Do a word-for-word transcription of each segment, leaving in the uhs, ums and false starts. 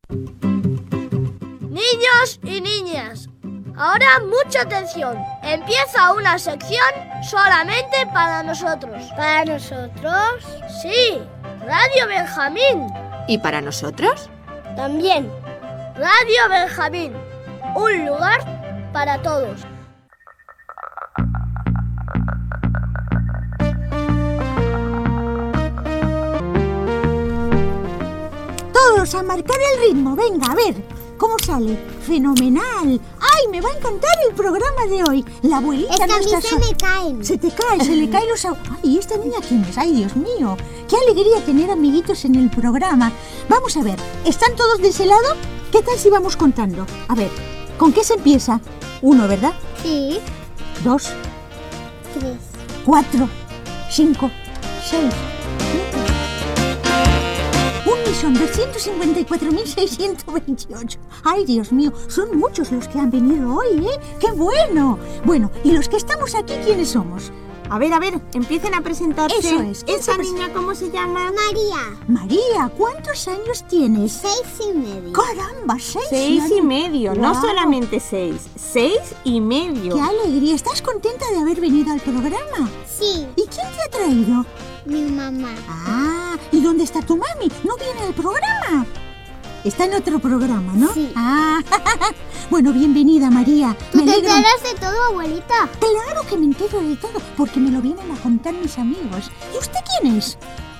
Niños y niñas, ahora mucha atención. Empieza una sección solamente para nosotros. ¿Para nosotros? Sí, Radio Benjamín. ¿Y para nosotros? También. Radio Benjamín, un lugar para todos. Todos a marcar el ritmo, venga, a ver, ¿cómo sale? ¡Fenomenal! ¡Ay, me va a encantar el programa de hoy! La abuelita Es que no a mí está se so- me caen. Se te cae, se le caen los... au- ¡Ay, esta niña quién es! ¡Ay, Dios mío! ¡Qué alegría tener amiguitos en el programa! Vamos a ver, ¿están todos de ese lado? ¿Qué tal si vamos contando? A ver, ¿con qué se empieza? Uno, ¿verdad? Sí. Dos, Tres. cuatro, cinco, seis, siete. Un millón doscientos cincuenta y cuatro mil seiscientos veintiocho. Ay, Dios mío, son muchos los que han venido hoy, ¿eh? ¡Qué bueno! Bueno, ¿y los que estamos aquí quiénes somos? A ver, a ver, empiecen a presentarse. Eso es, ¿quién ¿Esa se pres- niña cómo se llama? María. María, ¿cuántos años tienes? Seis y medio. ¡Caramba, seis! Seis y años! medio, no Guau. solamente seis, seis y medio. ¡Qué alegría! ¿Estás contenta de haber venido al programa? Sí. ¿Y quién te ha traído? Mi mamá. Ah, ¿y dónde está tu mami? ¿No viene al programa? Está en otro programa, ¿no? Sí. Ah, bueno, bienvenida, María. ¿Tú Me te alegro- enteras de todo, abuelita? Claro que me entero de todo, porque me lo vienen a contar mis amigos. ¿Y usted quién es?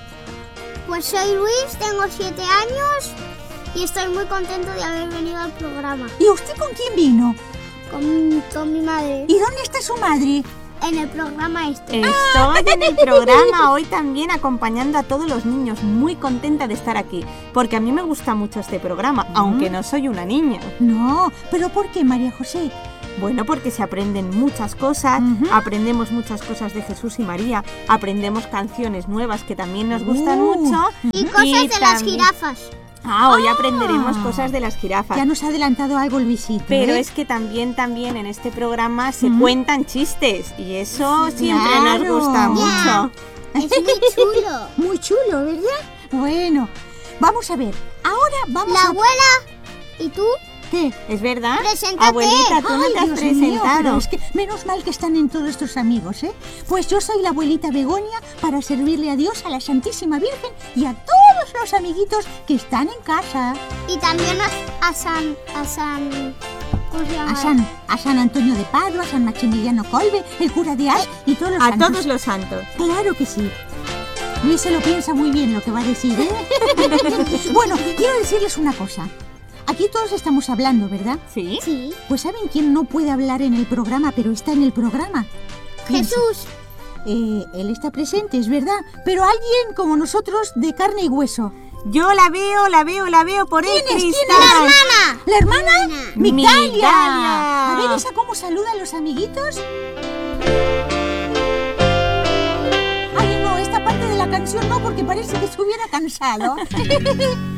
Pues soy Luis, tengo siete años y estoy muy contento de haber venido al programa. ¿Y usted con quién vino? Con, con mi madre. ¿Y dónde está su madre? En el programa este. Estoy en el programa hoy también acompañando a todos los niños, muy contenta de estar aquí, porque a mí me gusta mucho este programa, aunque no soy una niña. No, ¿pero por qué, María José? Bueno, porque se aprenden muchas cosas, Ujú. aprendemos muchas cosas de Jesús y María, aprendemos canciones nuevas que también nos gustan Uh. mucho. Y cosas y de las también- jirafas. Ah, hoy Ah. aprenderemos cosas de las jirafas. Ya nos ha adelantado algo Luisito, Pero ¿eh? es que también, también en este programa se Ujú. cuentan chistes y eso siempre Claro. nos gusta Ya. mucho. Es muy chulo. Muy chulo, ¿verdad? Bueno, vamos a ver. Ahora vamos La a... abuela y tú. ¿Qué? ¿Es verdad? Preséntate. Abuelita, tú no Ay, te has Dios mío, presentado. pero es que menos mal que están en todos estos amigos, ¿eh? Pues yo soy la abuelita Begoña para servirle a Dios, a la Santísima Virgen y a todos los amiguitos que están en casa. Y también a, a San... A San... ¿Cómo se llama? A San, a San Antonio de Padua, a San Maximiliano Kolbe, el cura de Ars y todos los A santos. todos los santos. Claro que sí. Luis se lo piensa muy bien lo que va a decir, ¿eh? Bueno, quiero decirles una cosa. Aquí todos estamos hablando, ¿verdad? ¿Sí? Sí. Pues ¿saben quién no puede hablar en el programa, pero está en el programa? Jesús. Eh, él está presente, es verdad, pero alguien como nosotros de carne y hueso. Yo la veo, la veo, la veo por el ¿Quién es? ¿Quién es? cristal. ¿La hermana? Hermana. ¡Migdalia! Migdalia. A ver, ¿esa cómo saluda a los amiguitos? Ay, no, esta parte de la canción no, porque parece que se hubiera cansado.